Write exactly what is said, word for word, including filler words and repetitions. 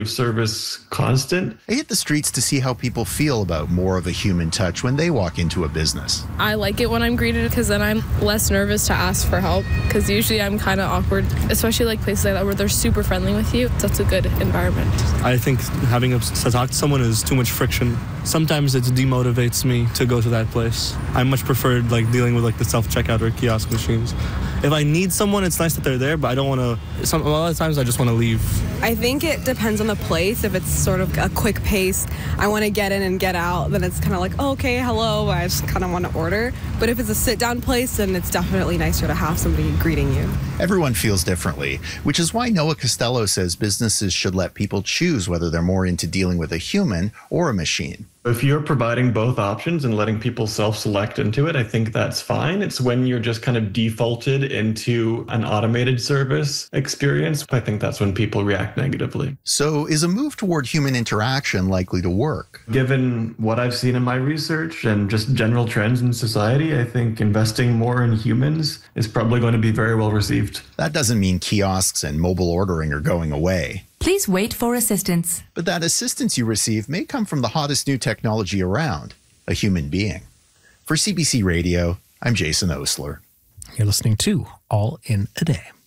service constant. I hit the streets to see how people feel about more of a human touch when they walk into a business. I like it when I'm greeted because then I'm less nervous to ask for help, because usually I'm kind of awkward, especially like places like that where they're super friendly with you. That's a good environment. I think having to talk to someone is too much friction. Sometimes it demotivates me to go to that place. I much prefer like dealing with like the self-checkout or kiosk machines. If I need someone, it's nice that they're there, but I don't want to, some, a lot of times I just want to leave. I think it depends on the place. If it's sort of a quick pace, I want to get in and get out, then it's kind of like, oh, okay, hello, I just kind of want to order. But if it's a sit-down place, then it's definitely nicer to have somebody greeting you. Everyone feels differently, which is why Noah Costello says businesses should let people choose whether they're more into dealing with a human or a machine. If you're providing both options and letting people self-select into it, I think that's fine. It's when you're just kind of defaulted into an automated service experience, I think that's when people react negatively. So is a move toward human interaction likely to work? Given what I've seen in my research and just general trends in society, I think investing more in humans is probably going to be very well received. That doesn't mean kiosks and mobile ordering are going away. Please wait for assistance. But that assistance you receive may come from the hottest new technology around, a human being. For C B C Radio, I'm Jason Osler. You're listening to All in a Day.